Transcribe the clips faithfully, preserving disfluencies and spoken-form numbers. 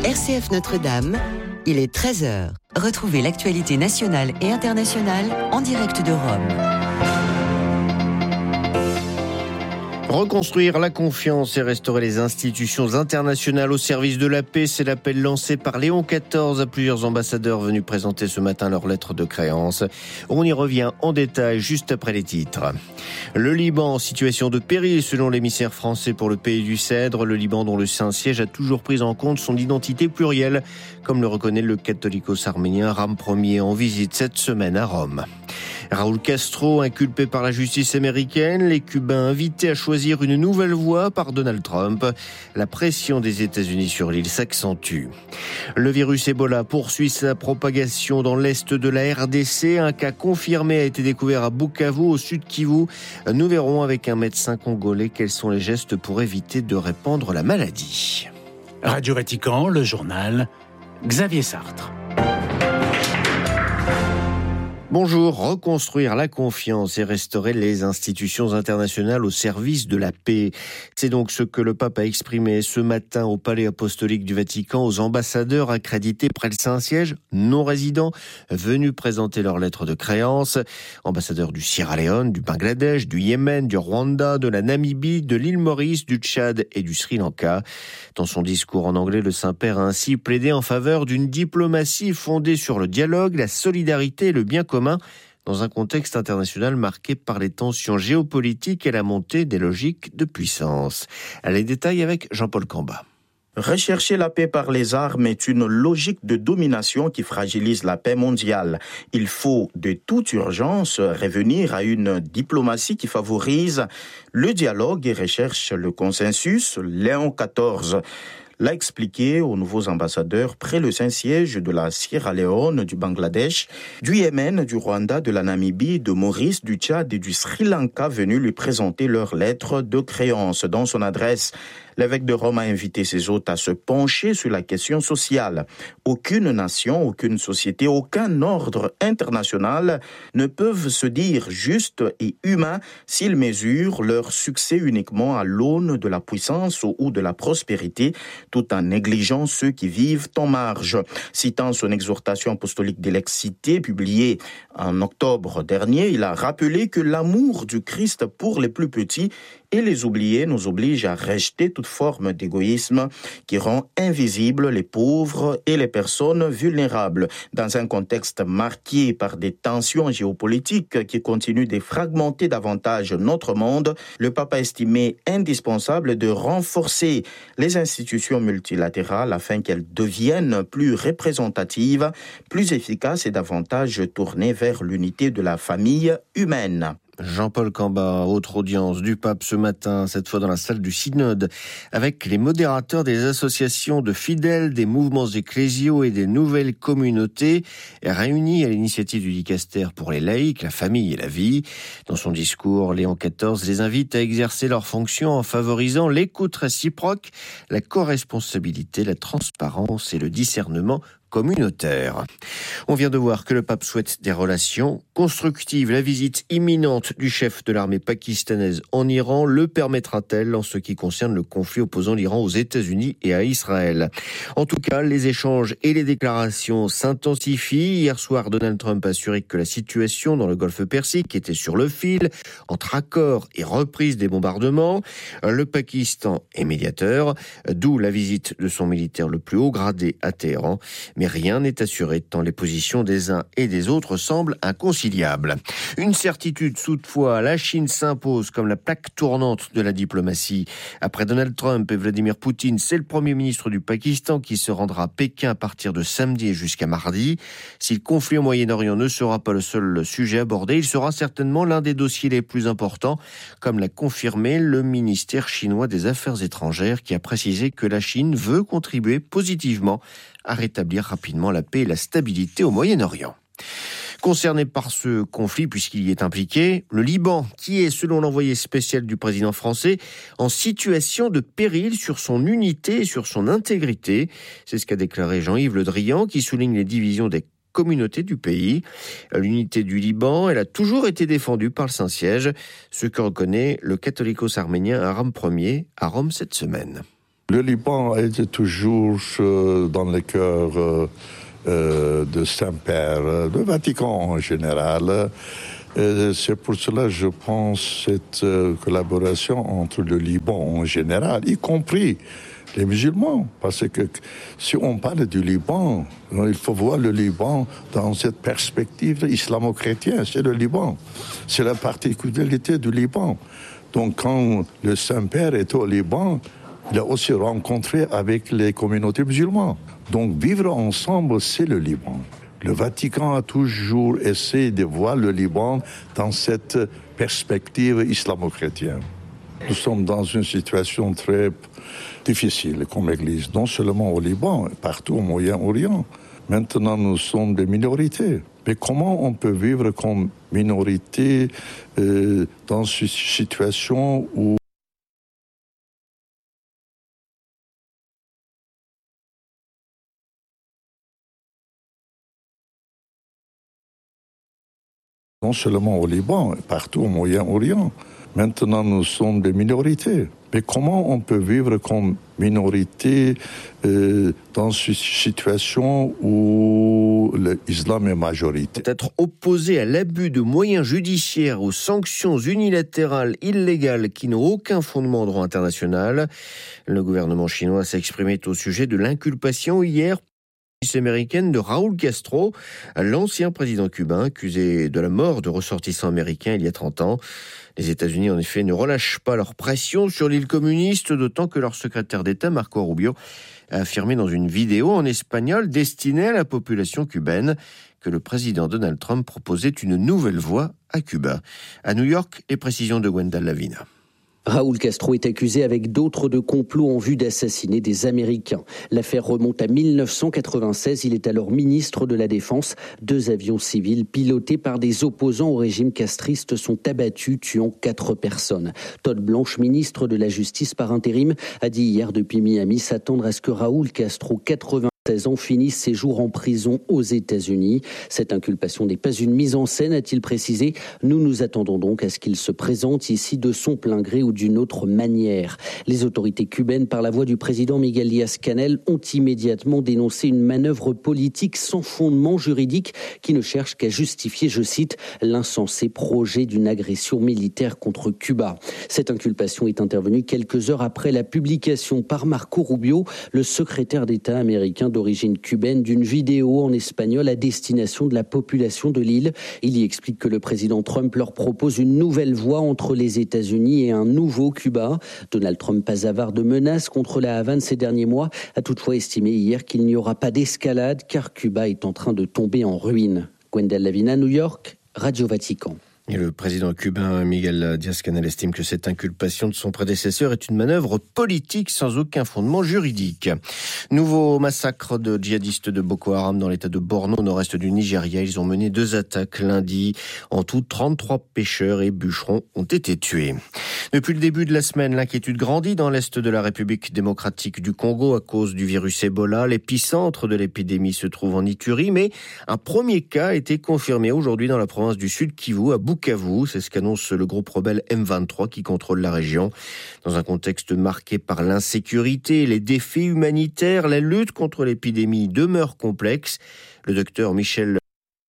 R C F Notre-Dame, il est treize heures. Retrouvez l'actualité nationale et internationale en direct de Rome. Reconstruire la confiance et restaurer les institutions internationales au service de la paix, c'est l'appel lancé par Léon quatorze à plusieurs ambassadeurs venus présenter ce matin leur lettre de créance. On y revient en détail juste après les titres. Le Liban en situation de péril selon l'émissaire français pour le pays du Cèdre. Le Liban dont le Saint-Siège a toujours pris en compte son identité plurielle, comme le reconnaît le catholicos-arménien Aram Ier en visite cette semaine à Rome. Raúl Castro, inculpé par la justice américaine, les Cubains invités à choisir une nouvelle voie par Donald Trump. La pression des États-Unis sur l'île s'accentue. Le virus Ebola poursuit sa propagation dans l'est de la R D C. Un cas confirmé a été découvert à Bukavu, au sud Kivu. Nous verrons avec un médecin congolais quels sont les gestes pour éviter de répandre la maladie. Radio Vatican, le journal, Xavier Sartre. Bonjour, reconstruire la confiance et restaurer les institutions internationales au service de la paix. C'est donc ce que le pape a exprimé ce matin au Palais apostolique du Vatican aux ambassadeurs accrédités près le Saint-Siège, non résidents, venus présenter leur lettre de créance. Ambassadeurs du Sierra Leone, du Bangladesh, du Yémen, du Rwanda, de la Namibie, de l'île Maurice, du Tchad et du Sri Lanka. Dans son discours en anglais, le Saint-Père a ainsi plaidé en faveur d'une diplomatie fondée sur le dialogue, la solidarité et le bien commun, dans un contexte international marqué par les tensions géopolitiques et la montée des logiques de puissance. Les détails avec Jean-Paul Camba. Rechercher la paix par les armes est une logique de domination qui fragilise la paix mondiale. Il faut de toute urgence revenir à une diplomatie qui favorise le dialogue et recherche le consensus. Léon quatorze l'a expliqué aux nouveaux ambassadeurs près le Saint-Siège de la Sierra Leone, du Bangladesh, du Yémen, du Rwanda, de la Namibie, de Maurice, du Tchad et du Sri Lanka venus lui présenter leur lettre de créance. Dans son adresse, l'évêque de Rome a invité ses hôtes à se pencher sur la question sociale. Aucune nation, aucune société, aucun ordre international ne peuvent se dire justes et humains s'ils mesurent leur succès uniquement à l'aune de la puissance ou de la prospérité, tout en négligeant ceux qui vivent en marge. Citant son exhortation apostolique d'Élexité, publiée en octobre dernier, il a rappelé que l'amour du Christ pour les plus petits et les oubliés nous oblige à rejeter toute forme d'égoïsme qui rend invisibles les pauvres et les personnes vulnérables. Dans un contexte marqué par des tensions géopolitiques qui continuent de fragmenter davantage notre monde, le pape a estimé indispensable de renforcer les institutions multilatérales afin qu'elles deviennent plus représentatives, plus efficaces et davantage tournées vers l'unité de la famille humaine. Jean-Paul Camba, autre audience du pape ce matin, cette fois dans la salle du synode, avec les modérateurs des associations de fidèles, des mouvements ecclésiaux et des nouvelles communautés, réunis à l'initiative du dicaster pour les laïcs, la famille et la vie. Dans son discours, Léon quatorze les invite à exercer leurs fonctions en favorisant l'écoute réciproque, la corresponsabilité, la transparence et le discernement communautaire. On vient de voir que le pape souhaite des relations constructives. La visite imminente du chef de l'armée pakistanaise en Iran le permettra-t-elle en ce qui concerne le conflit opposant l'Iran aux États-Unis et à Israël? En tout cas, les échanges et les déclarations s'intensifient. Hier soir, Donald Trump a assuré que la situation dans le Golfe Persique était sur le fil, entre accord et reprise des bombardements. Le Pakistan est médiateur, d'où la visite de son militaire le plus haut gradé à Téhéran. Mais rien n'est assuré tant les positions des uns et des autres semblent inconciliables. Une certitude toutefois, la Chine s'impose comme la plaque tournante de la diplomatie. Après Donald Trump et Vladimir Poutine, c'est le Premier ministre du Pakistan qui se rendra à Pékin à partir de samedi et jusqu'à mardi. Si le conflit au Moyen-Orient ne sera pas le seul sujet abordé, il sera certainement l'un des dossiers les plus importants, comme l'a confirmé le ministère chinois des Affaires étrangères qui a précisé que la Chine veut contribuer positivement à rétablir rapidement la paix et la stabilité au Moyen-Orient. Concerné par ce conflit, puisqu'il y est impliqué, le Liban, qui est, selon l'envoyé spécial du président français, en situation de péril sur son unité et sur son intégrité. C'est ce qu'a déclaré Jean-Yves Le Drian, qui souligne les divisions des communautés du pays. L'unité du Liban, elle a toujours été défendue par le Saint-Siège, ce que reconnaît le catholicos arménien Aram Ier à Rome cette semaine. Le Liban est toujours dans le cœur de Saint-Père, le Vatican en général. C'est pour cela que je pense cette collaboration entre le Liban en général, y compris les musulmans. Parce que si on parle du Liban, il faut voir le Liban dans cette perspective islamo-chrétienne. C'est le Liban. C'est la particularité du Liban. Donc quand le Saint-Père est au Liban, il a aussi rencontré avec les communautés musulmanes. Donc vivre ensemble, c'est le Liban. Le Vatican a toujours essayé de voir le Liban dans cette perspective islamo-chrétienne. Nous sommes dans une situation très difficile comme Église, non seulement au Liban, partout au Moyen-Orient. Maintenant, nous sommes des minorités. Mais comment on peut vivre comme minorité euh, dans une situation où non seulement au Liban, partout au Moyen-Orient. Maintenant, nous sommes des minorités. Mais comment on peut vivre comme minorité euh, dans une situation où l'islam est majoritaire? Être opposé à l'abus de moyens judiciaires, aux sanctions unilatérales illégales qui n'ont aucun fondement en droit international. Le gouvernement chinois s'est exprimé au sujet de l'inculpation hier américaine de Raúl Castro, l'ancien président cubain accusé de la mort de ressortissants américains il y a trente ans. Les États-Unis, en effet, ne relâchent pas leur pression sur l'île communiste, d'autant que leur secrétaire d'État, Marco Rubio, a affirmé dans une vidéo en espagnol destinée à la population cubaine que le président Donald Trump proposait une nouvelle voie à Cuba. À New York, les précisions de Gwendal Lavina. Raúl Castro est accusé avec d'autres de complot en vue d'assassiner des Américains. L'affaire remonte à mille neuf cent quatre-vingt-seize. Il est alors ministre de la Défense. Deux avions civils pilotés par des opposants au régime castriste sont abattus, tuant quatre personnes. Todd Blanche, ministre de la Justice par intérim, a dit hier depuis Miami s'attendre à ce que Raúl Castro, quatre-vingts ans, finisse ses jours en prison aux États-Unis. Cette inculpation n'est pas une mise en scène, a-t-il précisé. Nous nous attendons donc à ce qu'il se présente ici de son plein gré ou d'une autre manière. Les autorités cubaines, par la voix du président Miguel Díaz-Canel, ont immédiatement dénoncé une manœuvre politique sans fondement juridique qui ne cherche qu'à justifier, je cite, l'insensé projet d'une agression militaire contre Cuba. Cette inculpation est intervenue quelques heures après la publication par Marco Rubio, le secrétaire d'État américain d'origine cubaine, d'une vidéo en espagnol à destination de la population de l'île. Il y explique que le président Trump leur propose une nouvelle voie entre les États-Unis et un nouveau Cuba. Donald Trump, pas avare de menaces contre la Havane ces derniers mois, a toutefois estimé hier qu'il n'y aura pas d'escalade car Cuba est en train de tomber en ruine. Gwendal Lavina, New York, Radio Vatican. Et le président cubain Miguel Díaz-Canel estime que cette inculpation de son prédécesseur est une manœuvre politique sans aucun fondement juridique. Nouveau massacre de djihadistes de Boko Haram dans l'état de Borno, au nord-est du Nigeria. Ils ont mené deux attaques lundi. En tout, trente-trois pêcheurs et bûcherons ont été tués. Depuis le début de la semaine, l'inquiétude grandit dans l'est de la République démocratique du Congo à cause du virus Ebola. L'épicentre de l'épidémie se trouve en Ituri, mais un premier cas a été confirmé aujourd'hui dans la province du Sud Kivu, à Bukavu. C'est ce qu'annonce le groupe rebelle M vingt-trois qui contrôle la région. Dans un contexte marqué par l'insécurité, les défis humanitaires, la lutte contre l'épidémie demeure complexe. Le docteur Michel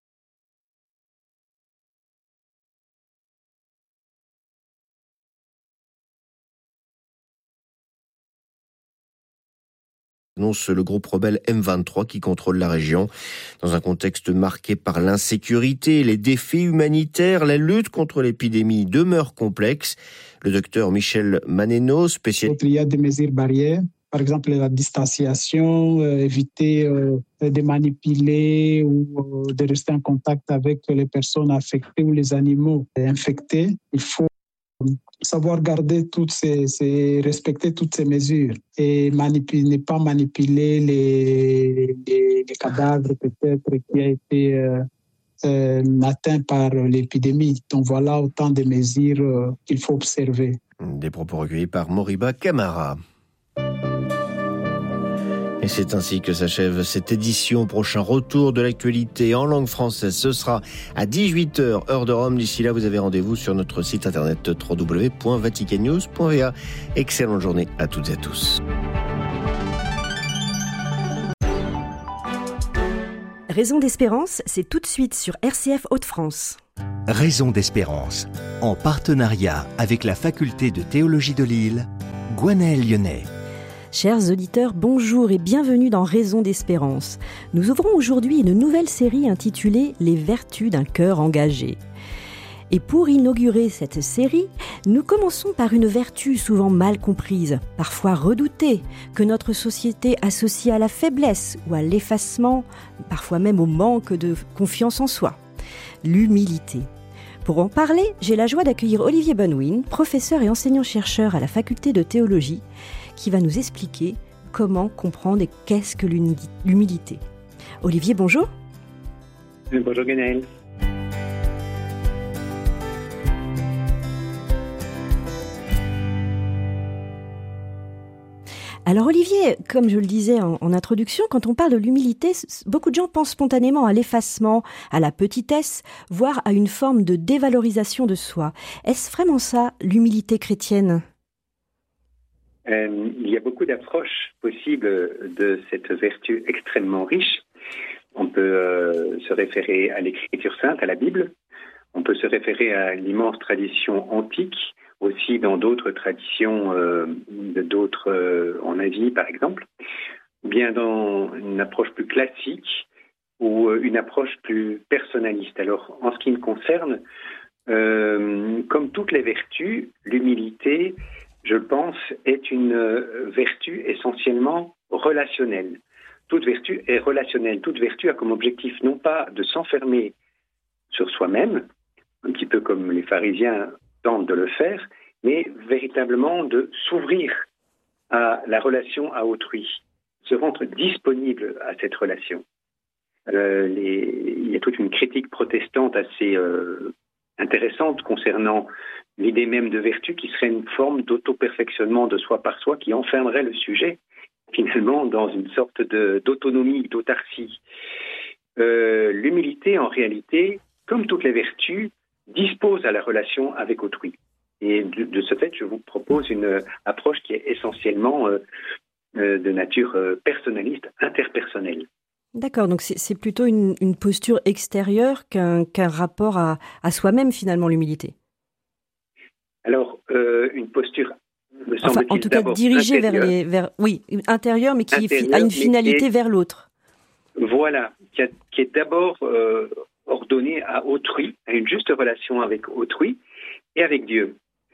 annonce le groupe rebelle M vingt-trois qui contrôle la région. Dans un contexte marqué par l'insécurité, les défis humanitaires, la lutte contre l'épidémie demeure complexe. Le docteur Michel Maneno, spécialiste... Il y a des mesures barrières, par exemple la distanciation, euh, éviter euh, de manipuler ou euh, de rester en contact avec les personnes affectées ou les animaux infectés. Il faut savoir garder toutes ces, ces, respecter toutes ces mesures et manipuler, ne pas manipuler les, les, les cadavres peut-être qui a été euh, euh, atteint par l'épidémie. Donc voilà autant de mesures euh, qu'il faut observer. Des propos recueillis par Moriba Camara. Et c'est ainsi que s'achève cette édition. Prochain retour de l'actualité en langue française, ce sera à dix-huit heures, heure de Rome. D'ici là, vous avez rendez-vous sur notre site internet w w w point vatican news point v a. Excellente journée à toutes et à tous. Raison d'espérance, c'est tout de suite sur R C F Hauts-de-France. Raison d'espérance, en partenariat avec la Faculté de théologie de Lille, Gwenaëlle Lyonnais. Chers auditeurs, bonjour et bienvenue dans Raison d'espérance. Nous ouvrons aujourd'hui une nouvelle série intitulée « Les vertus d'un cœur engagé ». Et pour inaugurer cette série, nous commençons par une vertu souvent mal comprise, parfois redoutée, que notre société associe à la faiblesse ou à l'effacement, parfois même au manque de confiance en soi, l'humilité. Pour en parler, j'ai la joie d'accueillir Olivier Bonwin, professeur et enseignant-chercheur à la Faculté de théologie, qui va nous expliquer comment comprendre et qu'est-ce que l'humilité. Olivier, bonjour. Bonjour Gwenaëlle. Alors Olivier, comme je le disais en, en introduction, quand on parle de l'humilité, beaucoup de gens pensent spontanément à l'effacement, à la petitesse, voire à une forme de dévalorisation de soi. Est-ce vraiment ça, l'humilité chrétienne ? euh, Il y a beaucoup d'approches possibles de cette vertu extrêmement riche. On peut euh, se référer à l'Écriture sainte, à la Bible. On peut se référer à l'immense tradition antique, aussi dans d'autres traditions, euh, d'autres euh, en Asie par exemple, ou bien dans une approche plus classique ou une approche plus personnaliste. Alors en ce qui me concerne, euh, comme toutes les vertus, l'humilité, je pense, est une vertu essentiellement relationnelle. Toute vertu est relationnelle. Toute vertu a comme objectif non pas de s'enfermer sur soi-même, un petit peu comme les pharisiens tentent de le faire, mais véritablement de s'ouvrir à la relation à autrui, se rendre disponible à cette relation. Euh, les, il y a toute une critique protestante assez euh, intéressante concernant l'idée même de vertu qui serait une forme d'auto-perfectionnement de soi par soi qui enfermerait le sujet finalement dans une sorte de, d'autonomie, d'autarcie. Euh, l'humilité, en réalité, comme toutes les vertus, dispose à la relation avec autrui. Et de, de ce fait, je vous propose une approche qui est essentiellement euh, euh, de nature euh, personnaliste, interpersonnelle. D'accord, donc c'est, c'est plutôt une, une posture extérieure qu'un, qu'un rapport à, à soi-même, finalement, l'humilité. Alors, euh, une posture, me enfin, semble-t-il, en tout cas, dirigée vers les... Vers, oui, intérieure, mais qui intérieur, a une finalité est, vers l'autre. Voilà, qui, a, qui est d'abord euh, ordonnée à autrui, à une juste relation avec autrui et avec Dieu.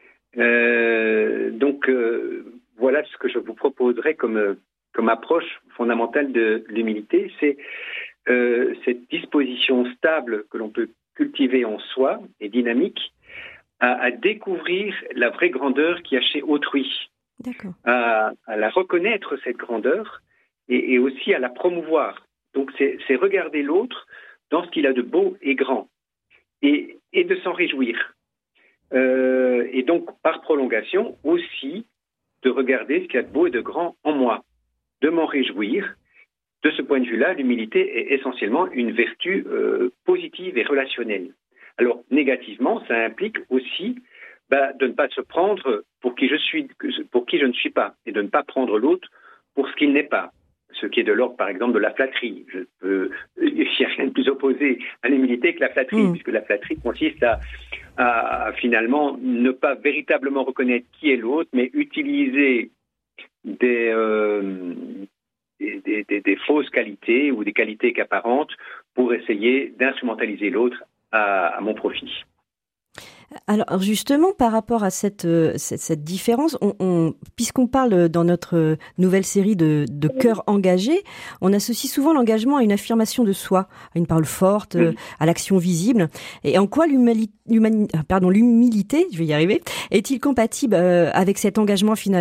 Euh, donc, euh, voilà ce que je vous proposerai comme, comme approche fondamentale de l'humilité, c'est euh, cette disposition stable que l'on peut cultiver en soi et dynamique à, à découvrir la vraie grandeur qu'il y a chez autrui, à, à la reconnaître cette grandeur et, et aussi à la promouvoir. Donc, c'est, c'est regarder l'autre dans ce qu'il a de beau et grand et, et de s'en réjouir. Euh, et donc, par prolongation, aussi de regarder ce qu'il y a de beau et de grand en moi, de m'en réjouir. De ce point de vue-là, l'humilité est essentiellement une vertu euh, positive et relationnelle. Alors, négativement, ça implique aussi bah, de ne pas se prendre pour qui je suis, pour qui je ne suis pas, et de ne pas prendre l'autre pour ce qu'il n'est pas. Ce qui est de l'ordre, par exemple, de la flatterie. Je peux, il n'y a rien de plus opposé à l'humilité que la flatterie, mmh. puisque la flatterie consiste à, à, à finalement ne pas véritablement reconnaître qui est l'autre, mais utiliser des, euh, des, des, des, des fausses qualités ou des qualités qu'apparentes pour essayer d'instrumentaliser l'autre à, à mon profit. Alors justement, par rapport à cette, cette, cette différence, on, on, puisqu'on parle dans notre nouvelle série de, de cœur engagé, on associe souvent l'engagement à une affirmation de soi, à une parole forte, mmh. à l'action visible. Et en quoi l'humili, l'humani, pardon, l'humilité, je vais y arriver, est-il compatible avec cet engagement finalement ?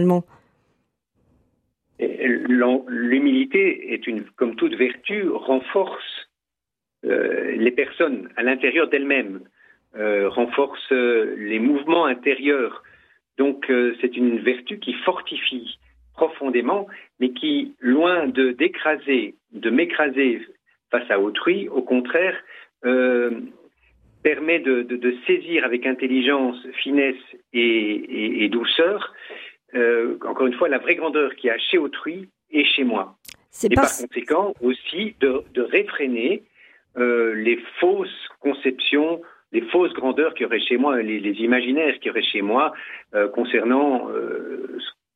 L'humilité est une, comme toute vertu, renforce euh, les personnes à l'intérieur d'elles-mêmes. Euh, renforce euh, les mouvements intérieurs. Donc euh, c'est une vertu qui fortifie profondément, mais qui, loin de d'écraser, de m'écraser face à autrui, au contraire, euh, permet de, de, de saisir avec intelligence, finesse et, et, et douceur, euh, encore une fois, la vraie grandeur qu'il y a chez autrui et chez moi. C'est et par conséquent aussi de, de réfréner euh, les fausses conceptions, les fausses grandeurs qu'il y aurait chez moi, les, les imaginaires qu'il y aurait chez moi euh, concernant euh, ce